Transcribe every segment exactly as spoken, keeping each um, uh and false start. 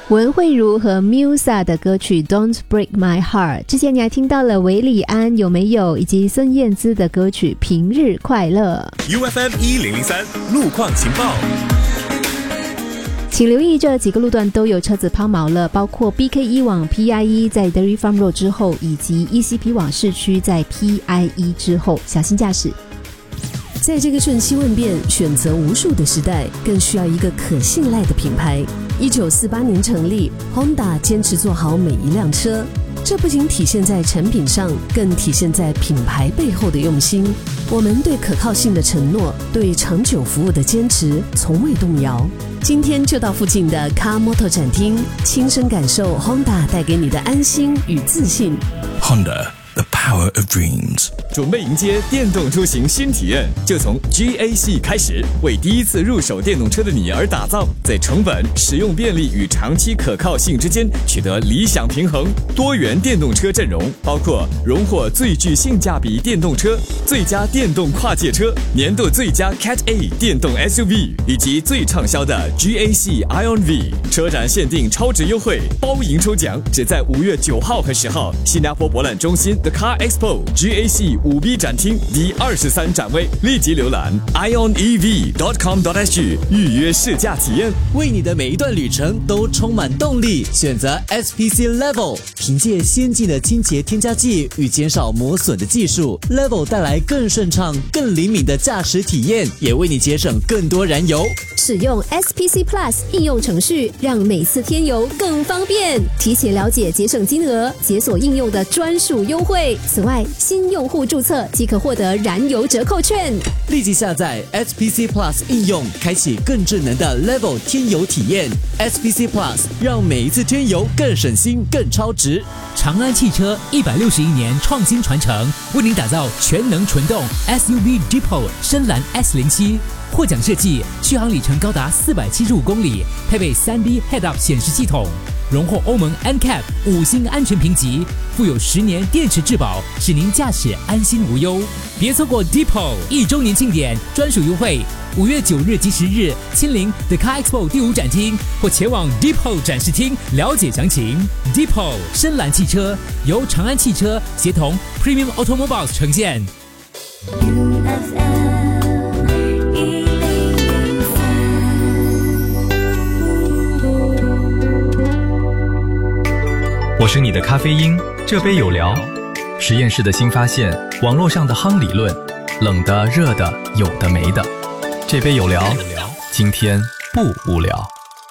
文慧茹和 Musa 的歌曲 Don't Break My Heart， 之前你还听到了韦礼安有没有，以及孙燕姿的歌曲平日快乐。 U F M 一零零三路况情报， 请留意这几个路段都有车子抛锚了，包括 B K 一 往 P I 一 在 Dairy Farm Road 之后，以及 E C P 往市区在 P I 一 之后，小心驾驶。 在这个瞬息万变、选择无数的时代，更需要一个可信赖的品牌。一九四八年成立 ，Honda 坚持做好每一辆车，这不仅体现在产品上，更体现在品牌背后的用心。我们对可靠性的承诺，对长久服务的坚持，从未动摇。今天就到附近的 Car Motor 展厅，亲身感受 Honda 带给你的安心与自信。 Honda。The power of dreams。 准备迎接电动出行新体验，就从 G A C 开始，为第一次入手电动车的你而打造，在成本、使用便利与长期可靠性之间取得理想平衡。多元电动车阵容包括荣获最具性价比电动车、最佳电动跨界车、年度最佳 Cat A 电动 S U V 以及最畅销的 G A C Ion V。 车展限定超值优惠，包赢抽奖，只在五月九号和十号新加坡博览中心 The Car Expo G A C 五 B 展厅第二十三展位，立即浏览 i on e v dot com dot s g 预约试驾体验， 为你的每一段旅程都充满动力。选择 S P C Level， 凭借先进的清洁添加剂与减少磨损的技术 ，Level 带来更顺畅、更灵敏的驾驶体验，也为你节省更多燃油。 使用 S P C Plus 应用程序，让每次添油更方便。提前了解节省金额，解锁应用的专属优惠。此外，新用户注册即可获得燃油折扣券。 立即下载 S P C Plus 应用，开启更智能的 Level 添油体验。S P C Plus 让每一次添油更省心、更超值。 长安汽车一百六十一年创新传承，为您打造全能纯动 S U V Depo 深蓝 S 零七。获奖设计，续航里程高达四百七十五公里，配备 三 D Head-Up 显示系统，荣获欧盟 N C A P 五星安全评级，附有十年电池质保，使您驾驶安心无忧。别错过 Depo 一周年庆典专属优惠，五月九日及十日亲临 The Car Expo 第五展厅，或前往 Depo 展示厅了解详情。Depo 深蓝汽车由长安汽车协同 Premium Automobiles 呈现。 我是你的咖啡因，这杯有聊。实验室的新发现，网络上的夯理论，冷的、热的，有的没的。这杯有聊，今天不无聊。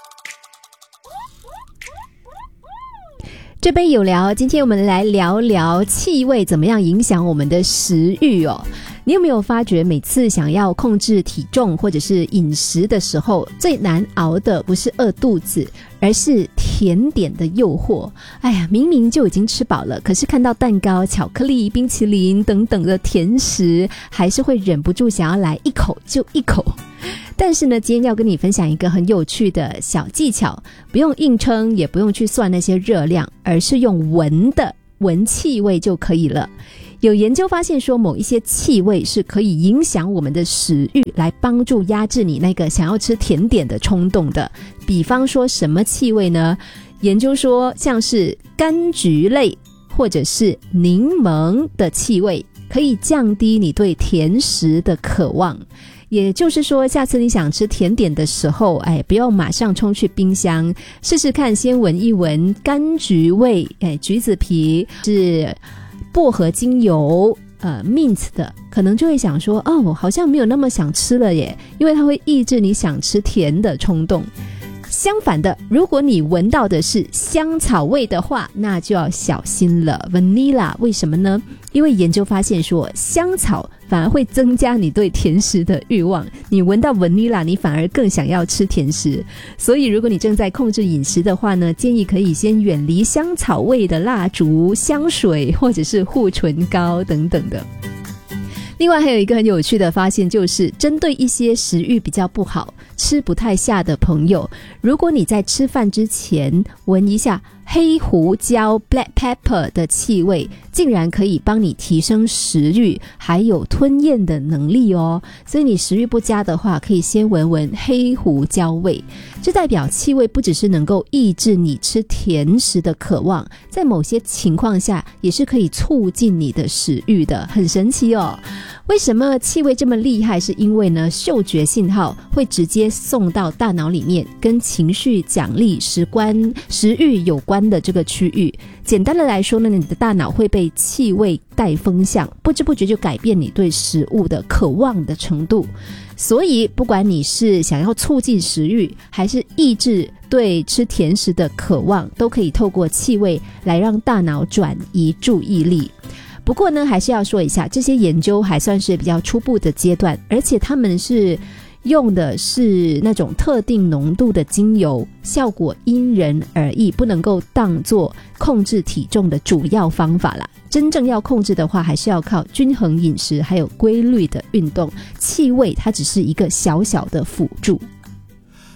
这杯有聊，今天我们来聊聊气味怎么样影响我们的食欲哦。你有没有发觉，每次想要控制体重或者是饮食的时候，最难熬的不是饿肚子，而是甜点的诱惑。哎呀，明明就已经吃饱了，可是看到蛋糕、巧克力、冰淇淋等等的甜食，还是会忍不住想要来一口就一口。但是呢，今天要跟你分享一个很有趣的小技巧，不用硬撑，也不用去算那些热量，而是用闻的，闻气味就可以了。有研究发现说，某一些气味是可以影响我们的食欲，来帮助压制你那个想要吃甜点的冲动的。比方说什么气味呢？研究说像是柑橘类或者是柠檬的气味，可以降低你对甜食的渴望。也就是说，下次你想吃甜点的时候，哎，不要马上冲去冰箱，试试看，先闻一闻柑橘味，哎，橘子皮是薄荷精油呃 mint 的，可能就会想说，哦，好像没有那么想吃了耶，因为它会抑制你想吃甜的冲动。相反的，如果你闻到的是香草味的话，那就要小心了。 Vanilla 为什么呢？因为研究发现说，香草反而会增加你对甜食的欲望，你闻到 Vanilla 你反而更想要吃甜食。所以如果你正在控制饮食的话呢，建议可以先远离香草味的蜡烛、香水或者是护唇膏等等的。另外还有一个很有趣的发现，就是针对一些食欲比较不好， 吃不太下的朋友，如果你在吃饭之前闻一下黑胡椒 black pepper 的气味，竟然可以帮你提升食欲还有吞咽的能力哦。所以你食欲不佳的话，可以先闻闻黑胡椒味，这代表气味不只是能够抑制你吃甜食的渴望，在某些情况下也是可以促进你的食欲的，很神奇哦。为什么气味这么厉害？是因为呢，嗅觉信号会直接送到大脑里面，跟情绪、奖励、食观、食欲有关的这个区域。简单的来说呢，你的大脑会被气味带风向，不知不觉就改变你对食物的渴望的程度。所以不管你是想要促进食欲，还是抑制对吃甜食的渴望，都可以透过气味来让大脑转移注意力。不过呢，还是要说一下，这些研究还算是比较初步的阶段，而且他们是用的是那种特定浓度的精油，效果因人而异，不能够当作控制体重的主要方法啦。真正要控制的话，还是要靠均衡饮食还有规律的运动，气味它只是一个小小的辅助。